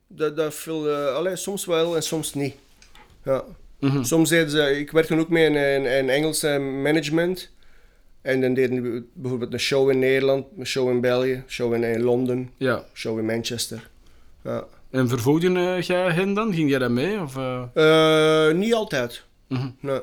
Dat veel, soms wel en soms niet. Ja. Mhm. Soms deden ze... Ik werkte ook mee in Engelse management. En dan deden we bijvoorbeeld een show in Nederland, een show in België, een show in Londen, Ja. een show in Manchester. Ja. En vervoegde jij hen dan? Ging jij dat mee? Of, Niet altijd. Mhm. Nee.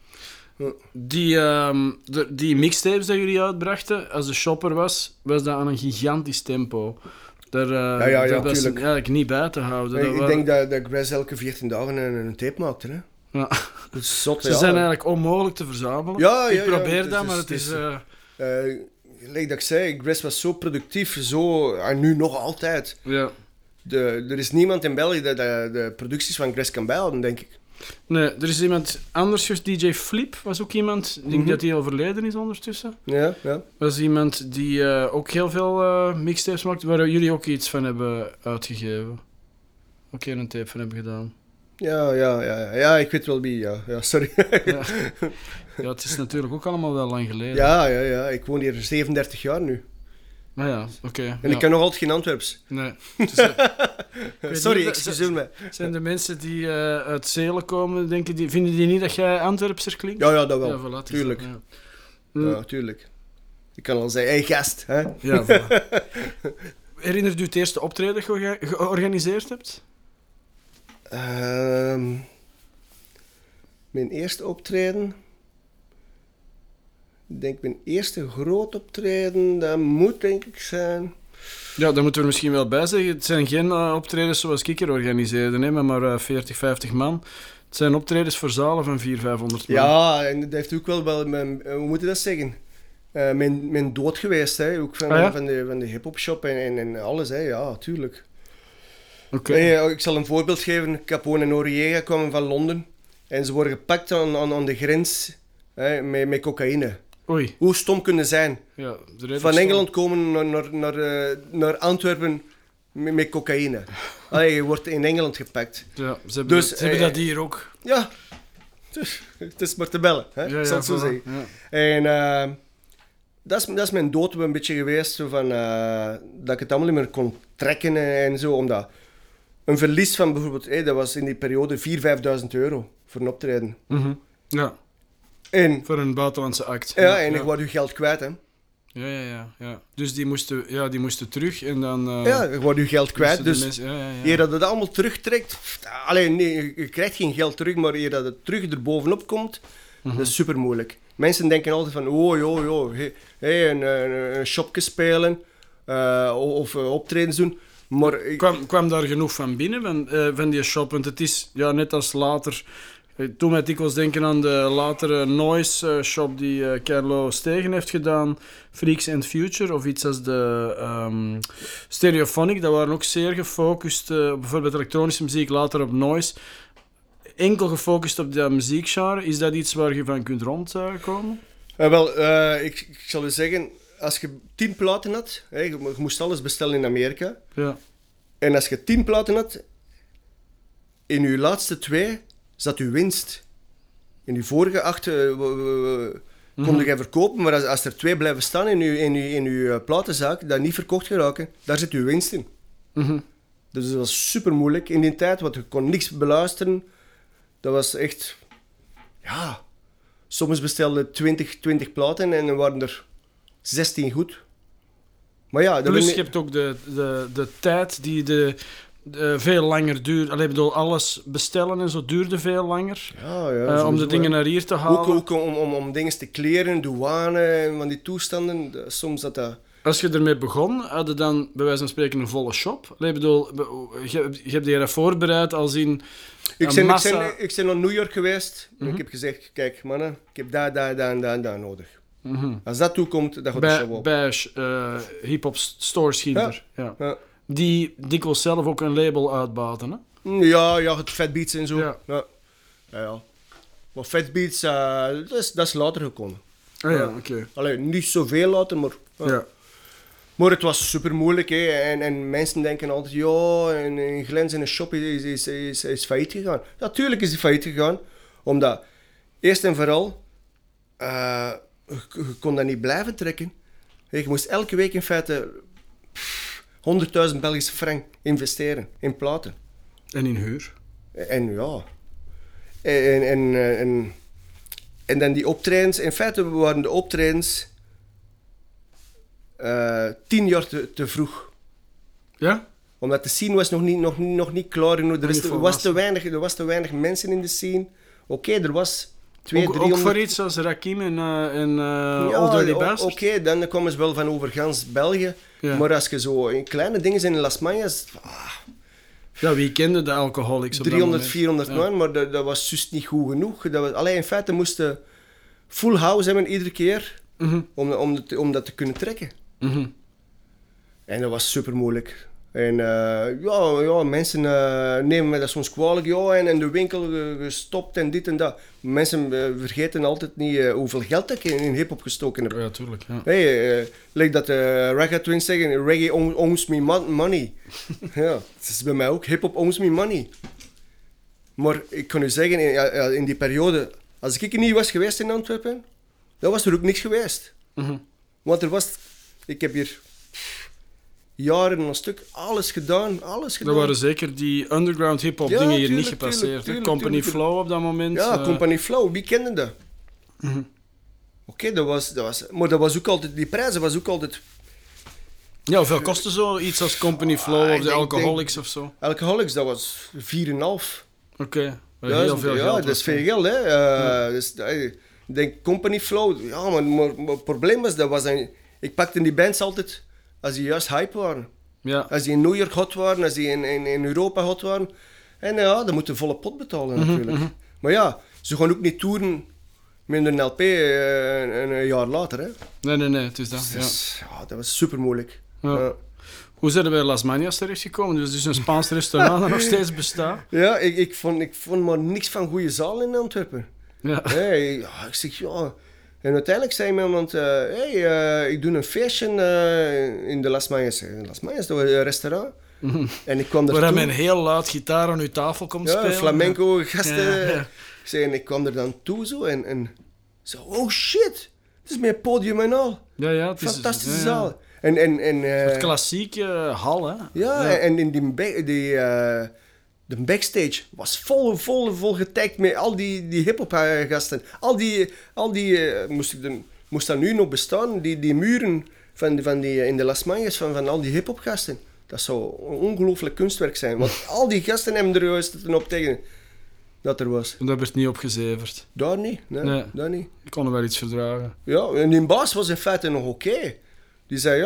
Die mixtapes dat jullie uitbrachten, als de shopper was dat aan een gigantisch tempo. Daar was tuurlijk. eigenlijk niet bij te houden. Ik denk dat Graz elke 14 dagen een tape maakte. Hè? Ja. Dat is zot, Ze zijn eigenlijk onmogelijk te verzamelen. Ja, ik probeer dat, maar het is... like dat ik zei, Graz was zo productief, en nu nog altijd. ja. Er is niemand in België dat de producties van Graz kan bijhouden, denk ik. Nee, er is iemand anders, DJ Flip was ook iemand, ik denk dat hij overleden is ondertussen. Ja. Was iemand die ook heel veel mixtapes maakt, waar jullie ook iets van hebben uitgegeven. Ook een tape van hebben gedaan. Ja, ik weet wel wie, ja sorry. Ja, het is natuurlijk ook allemaal wel lang geleden. Ja, ik woon hier 37 jaar nu. Maar ja, oké. En ik kan nog altijd geen Antwerps. Nee. Sorry, excuseer me. Zijn de mensen die uit Zelen komen, vinden die niet dat jij Antwerpser klinkt? Ja, dat wel. Ja, voilà, Tuurlijk. Ja. Ja, tuurlijk. Ik kan al zeggen, hey gast, hè? Ja, voilà. Herinnert u het eerste optreden dat je georganiseerd hebt? Mijn eerste optreden... Ik denk mijn eerste groot optreden, dat moet denk ik zijn... Ja, daar moeten we er misschien wel bij zeggen. Het zijn geen optredens zoals ik er organiseerde, hè, met maar 40, 50 man. Het zijn optredens voor zalen van 400, 500 man. Ja, en dat heeft ook wel hoe moet je dat zeggen? Mijn dood geweest, hè? Ook van de hip-hop-shop en alles, hè? Ja, tuurlijk. Oké. Nee, ik zal een voorbeeld geven. Capone en Noriega kwamen van Londen en ze worden gepakt aan de grens, hè, met cocaïne. Oei. Hoe stom kunnen zijn? Ja, Van Engeland komen naar Antwerpen met cocaïne. Allee, je wordt in Engeland gepakt. Ja, ze hebben dat hier ook. Ja, het is maar te bellen, hè? Ja, zal het zo voilà. zeggen. Ja. En dat is mijn dood een beetje geweest, zo van, dat ik het allemaal niet meer kon trekken en zo, omdat een verlies van bijvoorbeeld, dat was in die periode 4.000-5.000 euro voor een optreden. Mm-hmm. Ja, En, voor een buitenlandse act. ik word je geld kwijt, hè. Ja. Dus die moesten terug en dan... je wordt je geld kwijt, dus eer dat het allemaal terugtrekt... Alleen nee, je krijgt geen geld terug, maar eer dat het terug erbovenop komt, dat is super moeilijk. Mensen denken altijd van, een shopje spelen of optredens doen. Maar kwam daar genoeg van binnen, van die shop? Want het is net als later... Toen mij dikwijls denken aan de latere Noise shop die Carlo Stegen heeft gedaan, Freaks and Future, of iets als de Stereophonic. Dat waren ook zeer gefocust op bijvoorbeeld elektronische muziek, later op Noise. Enkel gefocust op dat muziekgenre. Is dat iets waar je van kunt rondkomen? Ik zal u zeggen, als je 10 platen had, je moest alles bestellen in Amerika. Ja. En als je 10 platen had, in je laatste 2... zat uw winst. In uw vorige 8 kon je verkopen, maar als er 2 blijven staan in uw platenzaak, dat niet verkocht geraken, daar zit uw winst in. Mm-hmm. Dus dat was super moeilijk in die tijd, want je kon niks beluisteren. Dat was echt... Ja... Soms bestelde 20 platen en dan waren er 16 goed. Maar ja... Plus je hebt ook de tijd die veel langer duurt. Allee, bedoel, alles bestellen en zo duurde veel langer. Ja, om de dingen naar hier te halen. Ook om dingen te kleren, douane en van die toestanden. Soms dat... Als je ermee begon, had je dan bij wijze van spreken een volle shop? Allee, bedoel, je hebt je dat voorbereid als in... Ik ben naar New York geweest en ik heb gezegd, kijk mannen, ik heb daar nodig. Mm-hmm. Als dat toekomt, dan gaat de show op. Bij hip-hop stores hier. Ja. Die dikwijls zelf ook een label uitbaten, hè? Ja, het Fat Beats en zo. Ja. Ja. Maar Fat Beats, dat is later gekomen. Oké. Allee, niet zoveel later, maar... Ja. Maar het was super moeilijk, hè. En mensen denken altijd, en Glens in een shop is failliet gegaan. Natuurlijk is hij failliet gegaan, omdat, eerst en vooral, je kon dat niet blijven trekken. Je moest elke week in feite 100.000 Belgische frank investeren in platen. En in huur. En ja... En dan die optredens... In feite waren de optredens 10 jaar te vroeg. Ja? Omdat de scene was nog niet klaar genoeg. Er was te weinig mensen in de scene. Oké, er was 200-300... Ook voor iets als Rakim en Old Dirty Bastard? Oké, dan komen ze wel van over gans België. Ja. Maar als je zo in kleine dingen in Las Mayas... Ja, wie kende de Alcoholics op 300, 400 man, maar dat was juist niet goed genoeg. In feite moesten full house hebben iedere keer om dat te kunnen trekken. Mm-hmm. En dat was super moeilijk. En mensen nemen mij dat soms kwalijk. Ja, en de winkel gestopt en dit en dat. Mensen vergeten altijd niet hoeveel geld ik in hip-hop gestoken heb. Ja, tuurlijk. Ja. Hey, like dat Ragga Twins zeggen, reggae owns me money. Ja, dat is bij mij ook. Hip-hop owns me money. Maar ik kan u zeggen, in die periode, als ik niet was geweest in Antwerpen, dan was er ook niks geweest. Mm-hmm. Want ik heb hier jaren een stuk alles gedaan. Er waren zeker die underground hip-hop dingen hier niet gepasseerd. Tuurlijk, Company Flow op dat moment. Ja, Company Flow, wie kende dat? Mm-hmm. Oké, dat was... Maar dat was ook altijd... Die prijzen was ook altijd... Ja, hoeveel kostte zo iets als Company Flow of de Alcoholics of zo? Alcoholics, dat was 4,5. Oké, heel veel geld. Ja, dat is veel geld, hè. Dus, ik denk Company Flow... Ja, maar het probleem was ik pakte die bands altijd als die juist hype waren. Ja. Als die in New York hot waren, als die in Europa hot waren. En ja, dan moet je volle pot betalen natuurlijk. Mm-hmm. Maar ja, ze gaan ook niet toeren met een LP een jaar later, hè. Nee, het is dat. Dus, dat was super moeilijk. Ja. Hoe zijn we bij Las Manias terechtgekomen? Dus een Spaans restaurant dat nog steeds bestaat. Ja, ik vond maar niks van goede zaal in Antwerpen. Ja. Ik zeg, ja... En uiteindelijk zei iemand, ik doe een feestje in de Las Mayas. Las Mayas, dat was een restaurant. Mm-hmm. En ik kwam daar waar men heel luid gitaar aan uw tafel komt spelen. Flamenco gasten. En ik kwam er dan toe zo en zo, oh shit, het is mijn podium en al. Ja, het is fantastische zaal. Het klassieke hal, hè? Ja, en in de backstage was vol getagd met al die hip-hop gasten. Al die moest dat nu nog bestaan, die muren van die in de Las Mayas van al die hip-hop gasten. Dat zou een ongelooflijk kunstwerk zijn. Want al die gasten hebben er juist op tegen dat er was. En dat werd niet opgezeverd? Daar niet, nee. Daar niet. Ik kon er wel iets verdragen. Ja, en die baas was in feite nog oké. Die zei,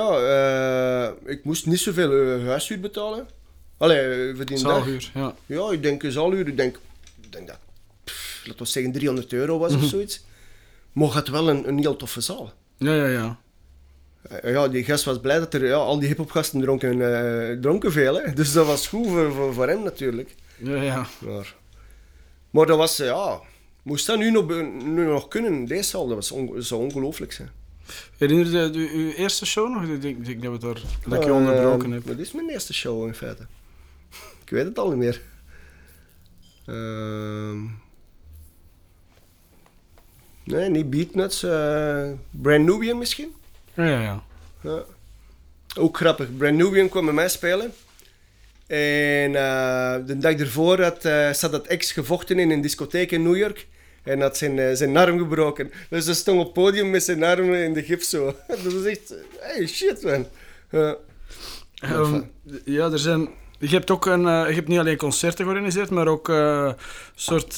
ik moest niet zoveel huishuur betalen. Allee, voor die zaalhuur, dag. Ja, ik denk een zaalhuur. Ik denk dat, laten we zeggen, €300 was of zoiets. Maar het had wel een heel toffe zaal. Ja. Ja, die gast was blij dat al die hiphopgasten dronken veel. Hè. Dus dat was goed voor hem natuurlijk. Ja. Maar dat was, moest dat nu nog kunnen, deze zaal, dat zou ongelooflijk zijn. Herinner je uw eerste show nog? Ik denk dat ik je onderbroken heb. Dat is mijn eerste show in feite. Ik weet het al niet meer. Nee, niet Beatnuts. Brand Nubian misschien? Ja. Ook grappig. Brand Nubian kwam met mij spelen. En de dag ervoor zat dat ex gevochten in een discotheek in New York. En had zijn arm gebroken. Dus hij stond op het podium met zijn arm in de gips zo. Dat was echt... Hey, shit, man. Er zijn... Je hebt ook je hebt niet alleen concerten georganiseerd, maar ook een soort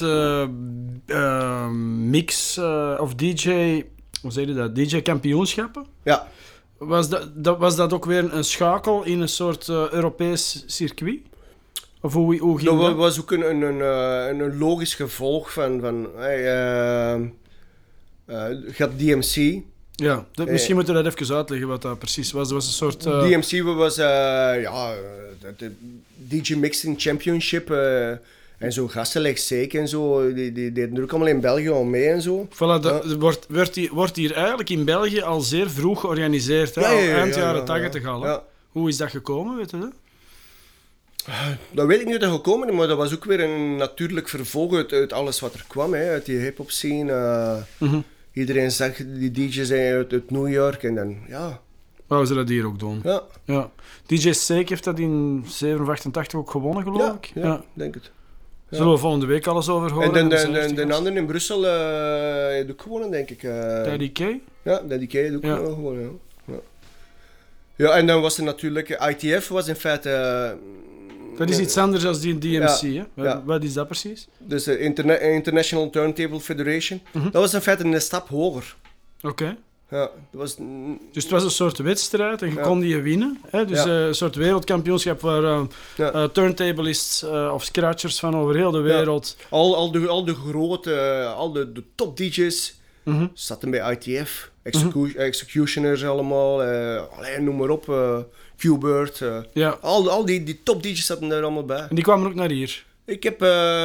mix of DJ... Hoe zeg je dat? DJ-kampioenschappen? Ja. Was dat ook weer een schakel in een soort Europees circuit? Of hoe ging dat? Dat was ook een logisch gevolg van je had DMC. Ja, misschien moeten we dat even uitleggen wat dat precies was. Dat was een soort... DMC was de DJ Mixing Championship en zo gasten like Seek en zo, die deden er ook allemaal in België al mee en zo. Voilà, wordt hier eigenlijk in België al zeer vroeg georganiseerd, hè? Eind jaren 80 al. Ja. Hoe is dat gekomen, weet je dat? Dat weet ik niet hoe dat gekomen is, maar dat was ook weer een natuurlijk vervolg uit alles wat er kwam, hè, uit die hip-hop scene. Iedereen zag die DJ's uit New York en dan, wouden ze dat hier ook doen. Ja. Ja. DJ Seek heeft dat in 87 ook gewonnen, geloof ik. Ja, denk het. Ja. Zullen we volgende week alles over horen. En de andere in Brussel heb ik gewonnen, denk ik. Daddy K? Ja, Daddy K heb ik ook gewonnen. Ja, en dan was er natuurlijk... ITF was in feite... dat is iets anders dan die DMC, ja, hè? ja. Wat is dat precies? Dus de International Turntable Federation. Dat was in feite een stap hoger. Oké. Ja, dat was... Dus het was een soort wedstrijd en je kon die winnen. Hè? Dus een soort wereldkampioenschap waar turntablists of scratchers van over heel de wereld... Ja. Al de grote, al de top DJ's zaten bij ITF. Executioners allemaal, noem maar op. Q-Bird. Al die top DJ's zaten daar allemaal bij. En die kwamen ook naar hier? Ik heb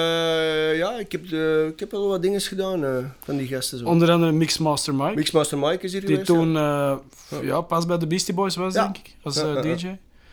wel wat dingen gedaan van die gasten. Zo. Onder andere Mixmaster Mike. Mixmaster Mike is hier die geweest. Die toen pas bij de Beastie Boys was, denk ik, als DJ.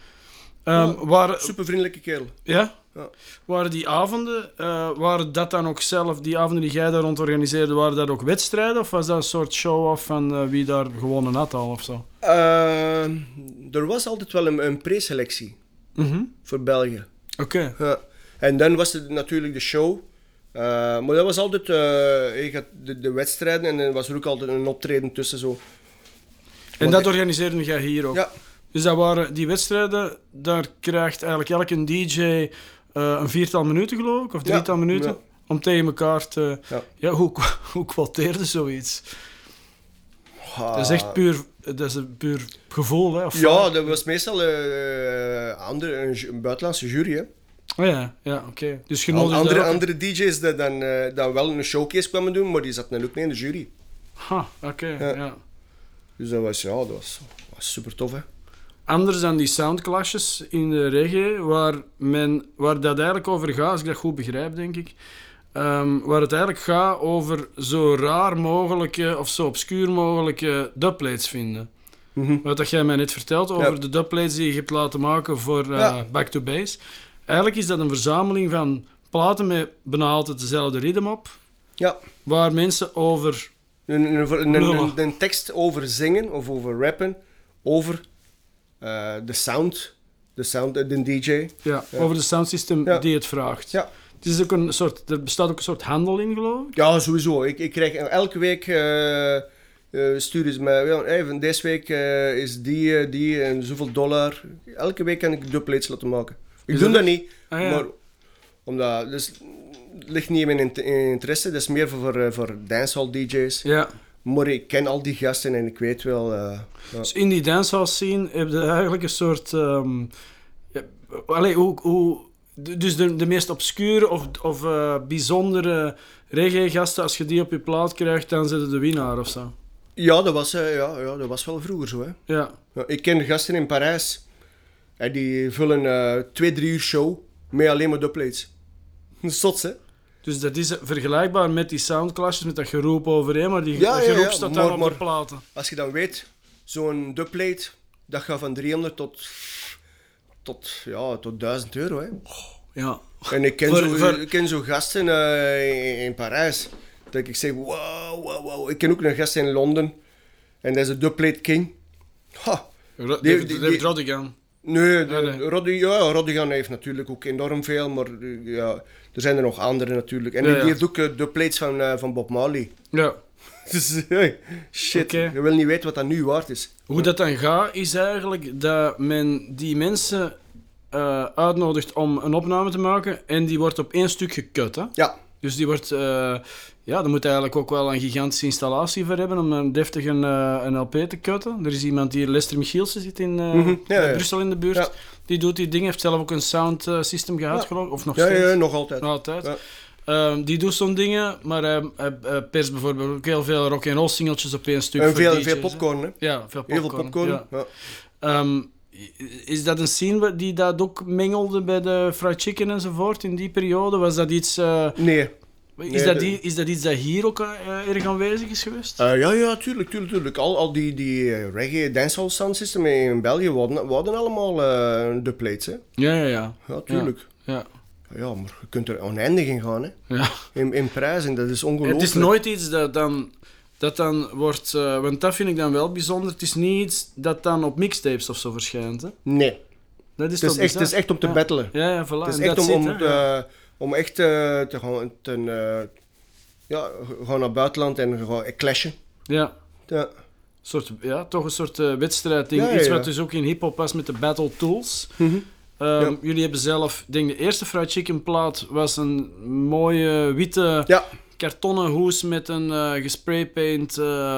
Super vriendelijke kerel. Ja? Ja. Waren die avonden, waren dat dan ook zelf, die avonden die jij daar rond organiseerde, waren dat ook wedstrijden? Of was dat een soort show-off van wie daar gewonnen had al of zo? Er was altijd wel een preselectie voor België. Oké. Ja. En dan was het natuurlijk de show. Maar dat was altijd de wedstrijden en er was er ook altijd een optreden tussen. Zo. En dat organiseerde jij hier ook? Ja. Dus dat waren die wedstrijden, daar krijgt eigenlijk elke DJ een 4-tal minuten, geloof ik, of 3-tal minuten, om tegen elkaar te... Ja, hoe kwoteerde zoiets? Dat is echt puur gevoel, hè? Of ja, dat was meestal een buitenlandse jury, hè. Oh ja, oké. Dus andere DJ's die dan wel een showcase kwamen doen, maar die zaten dan ook niet in de jury. Oké. Dus dat was super tof, hè. Anders dan die soundclashes in de reggae, waar dat eigenlijk over gaat, als ik dat goed begrijp, denk ik, waar het eigenlijk gaat over zo raar mogelijke of zo obscuur mogelijke dubplates vinden. Wat dat jij mij net vertelt over de dubplates die je hebt laten maken voor Back to Base. Eigenlijk is dat een verzameling van platen met bijna altijd dezelfde ritme op, waar mensen over... Een tekst over zingen of over rappen, over de sound, de DJ. Ja, over de soundsystem die het vraagt. Ja. Het is ook er bestaat ook een soort handel in, geloof ik? Ja, sowieso. Ik krijg elke week sturen ze mij, van deze week is die en zoveel $. Elke week kan ik dubplates laten maken. Ik doe dat niet, maar omdat... Dus, het ligt niet in mijn interesse, dat is meer voor dancehall DJ's. Ja. Maar ik ken al die gasten en ik weet wel... Dus in die dancehall scene heb je eigenlijk een soort... dus de meest obscure of bijzondere reggae-gasten, als je die op je plaat krijgt, dan zit je de winnaar of zo. Ja, dat was wel vroeger zo. Hè. Ja. Ik ken gasten in Parijs. En die vullen 2-3 uur show met alleen maar dubplates. Zot, hè? Dus dat is vergelijkbaar met die soundclashes, met dat geroep overheen, maar die geroep staat dan op de platen. Als je dan weet, zo'n dubplate, dat gaat van 300 tot €1000, hè. Ja. En ik ken zo gasten in Parijs, dat ik zeg, wow. Ik ken ook een gast in Londen, en dat is een dubplate king. Die heeft Rodigan. Nee, Rodigan heeft natuurlijk ook enorm veel, maar er zijn er nog andere natuurlijk. En die heeft ook de plates van Bob Marley. Ja. Dus, shit, je wil niet weten wat dat nu waard is. Hoe dat dan gaat, is eigenlijk dat men die mensen uitnodigt om een opname te maken en die wordt op 1 stuk gekut, hè? Ja. Dus die wordt... daar moet eigenlijk ook wel een gigantische installatie voor hebben om een deftig een LP te cutten. Er is iemand die, Lester Michielsen, zit in Brussel in de buurt. Ja. Die doet die dingen, heeft zelf ook een sound system gehad, geloof ik. Of nog steeds? Ja, nog altijd. Nog altijd. Ja. Die doet zo'n dingen, maar hij perst bijvoorbeeld ook heel veel rock-and-roll singeltjes op 1 stuk. En veel popcorn, hè? Ja, veel popcorn. Heel veel popcorn, ja. Is dat een scene die dat ook mengelde bij de Fried Chicken enzovoort in die periode? Was dat iets... Nee. Is dat iets dat hier ook erg aanwezig is geweest? Ja, tuurlijk. Al die reggae dancehall sound system in België hadden allemaal dubplates, hè. Ja, tuurlijk. Ja, maar je kunt er oneindig in gaan, hè. Ja. In prijs, en dat is ongelooflijk. Het is nooit iets dat dan dat dan wordt... want dat vind ik dan wel bijzonder. Het is niet iets dat dan op mixtapes of zo verschijnt, hè? Nee. Dat is Het is echt om te battelen. Ja, voilà. Het is En echt that's it, om echt te gaan naar buitenland en gaan clashen. Ja. Ja. Toch een soort wedstrijdding. Ja, Iets ja. wat dus ook in hip-hop was met de battle tools. Mhm. Ja. Jullie hebben zelf, ik denk de eerste Fried Chicken plaat was een mooie witte Ja. kartonnen hoes met een gespraypaint.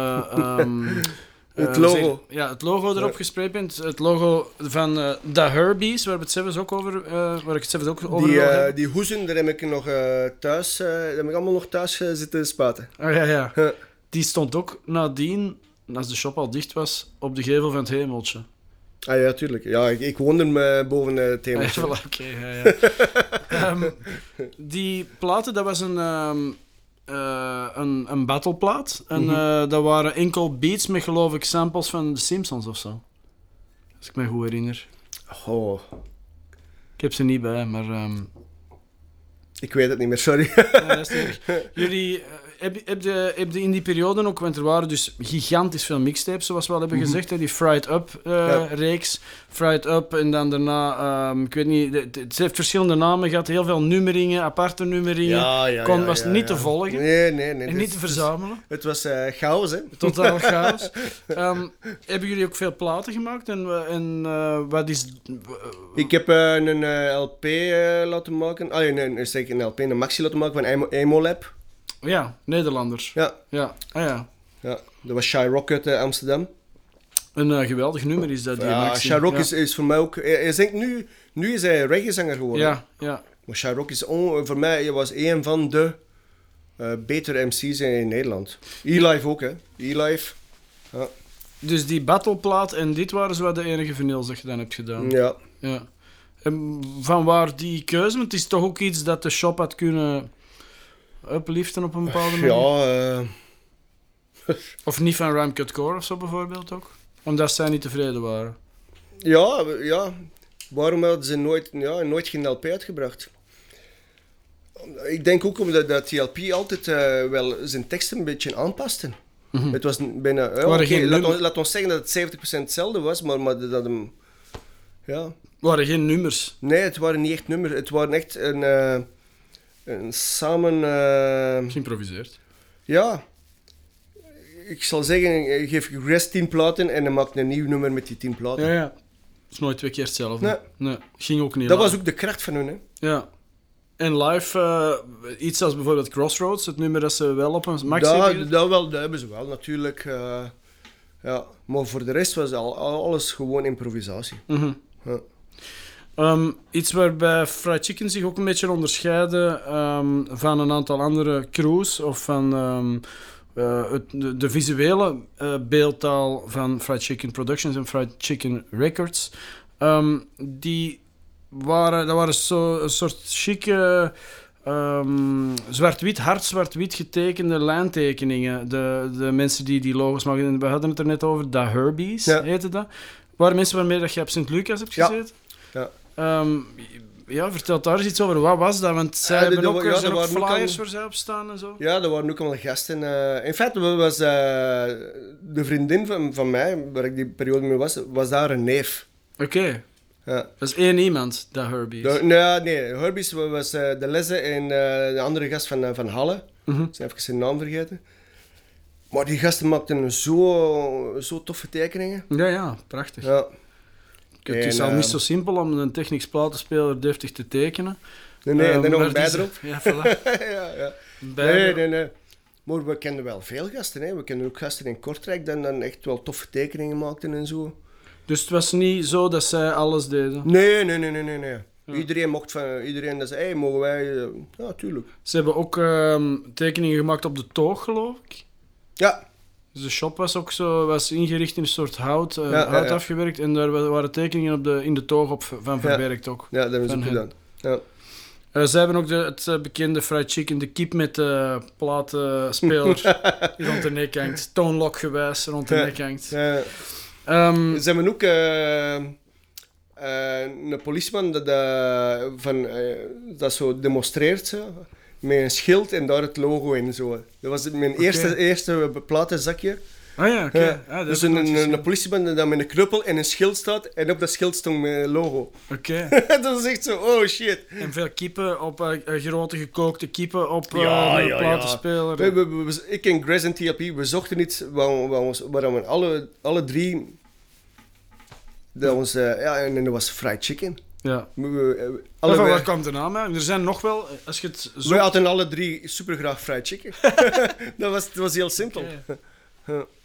Het logo. Het logo erop gespraypaint. Het logo van The Herbies, waar we het zelfs ook over, waar ik het zelfs ook over wil hebben. Die hoezen, daar heb ik nog thuis, daar heb ik allemaal nog thuis zitten spuiten. Ah, ja. Ja. Die stond ook nadien, als de shop al dicht was, op de gevel van het hemeltje. Ah ja, tuurlijk. Ja, ik woonde boven het hemeltje. Voilà, oké, ja. Die platen, dat was een battleplaat. En dat waren enkel beats met, geloof ik, samples van The Simpsons of zo. Als ik me goed herinner. Oh, Ik heb ze niet bij, maar... ik weet het niet meer, sorry. Ja, dat is niet erg. Jullie, heb je in die periode ook, want er waren dus gigantisch veel mixtapes, zoals we al hebben gezegd, hè, die Fried Up reeks. Fried Up en dan daarna, ik weet niet, het heeft verschillende namen gehad, heel veel nummeringen, aparte nummeringen. Was niet te volgen Nee. en niet te verzamelen. Het was chaos, hè. Totaal chaos. Hebben jullie ook veel platen gemaakt? En wat is... Ik heb een LP laten maken. Zeker een LP, een maxi laten maken van Emo Lab. Ja, Nederlanders. Ja. Ja. Ah, ja. Ja, dat was Shy Rock uit Amsterdam. Een geweldig nummer is dat, die maxi. Shy Rock is voor mij ook... Hij zingt nu is hij reggae-zanger geworden. Ja. Maar Shy Rock is voor mij was een van de betere MC's in Nederland. E-Life ook, hè. E-Life. Ja. Dus die battleplaat en dit waren zo de enige vinyls dat je dan hebt gedaan. Ja. En van waar die keuze? Want het is toch ook iets dat de shop had kunnen upliften op een bepaalde manier? Ja, Of niet van Rhyme Cut Core of zo bijvoorbeeld ook? Omdat zij niet tevreden waren. ja. Waarom hadden ze nooit geen LP uitgebracht? Ik denk ook omdat dat die LP altijd wel zijn teksten een beetje aanpaste. Het was bijna... laat ons zeggen dat het 70% hetzelfde was, maar dat hem... Ja. Het waren geen nummers. Nee, het waren niet echt nummers. Het waren echt een samen... Geïmproviseerd. Ja. Ik zal zeggen, geef Regress 10 platen en dan maak een nieuw nummer met die 10 platen. Ja. Het is nooit 2 keer hetzelfde. Nee. Ging ook niet. Dat was ook de kracht van hun, hè. Ja. En live, iets als bijvoorbeeld Crossroads, het nummer dat ze wel op een maxi dat hebben ze wel, natuurlijk. Ja. Maar voor de rest was alles gewoon improvisatie. Ja. Iets waarbij Fried Chicken zich ook een beetje onderscheiden van een aantal andere crews of van de visuele beeldtaal van Fried Chicken Productions en Fried Chicken Records. Dat waren zo een soort chique zwart-wit, hard zwart-wit getekende lijntekeningen. De mensen die logos maken, we hadden het er net over, The Herbies heette dat. Waren mensen waarmee dat je op Sint-Lucas hebt gezeten? Ja. Vertel daar eens iets over. Wat was dat? Want zij hebben ook flyers waar zij op staan en zo. Ja, er waren ook allemaal gasten. In feite was de vriendin van mij, waar ik die periode mee was daar een neef. Oké. Ja. Dat is één iemand, dat Herbies. Nee, Herbies was de Leze en de andere gast van Halle. Ik ben even zijn naam vergeten. Maar die gasten maakten zo toffe tekeningen. Ja, prachtig. Ja. Het is al niet zo simpel om een Technics platenspeler deftig te tekenen. Nee, en dan nog een bij erop. Ja, voilà. ja. Nee. Maar we kenden wel veel gasten. Hè. We kenden ook gasten in Kortrijk die dan echt wel toffe tekeningen maakten en zo. Dus het was niet zo dat zij alles deden? Nee. Ja. Iedereen dat zei, mogen wij... ja, tuurlijk. Ze hebben ook tekeningen gemaakt op de toog, geloof ik. Ja. Dus de shop was ingericht in een soort hout afgewerkt. En daar waren tekeningen in de toog van verwerkt ook. Ja, dat hebben ze ook gedaan. Ja. Ze hebben ook het bekende Fried Chicken, de kip met de platenspeler die rond de nek hangt. Toonlock gewijs rond de nek hangt. Ja. Ze hebben ook een politieman dat zo demonstreert. met een schild en daar het logo in. Zo. Dat was mijn eerste platenzakje. Ah ja, oké. Ja, dus een politieband dat met een knuppel en een schild staat en op dat schild stond mijn logo. Oké. Dat is echt zo, oh shit. En veel kippen op grote gekookte kippen op een platenspeler. Ik en Gres en TLP, we zochten iets waar we alle drie... en dat was fried chicken. Ja. Waar komt de naam uit? Er zijn nog wel, als je het zo... We hadden alle drie super graag fried chicken. Dat was heel simpel. Okay. Ja.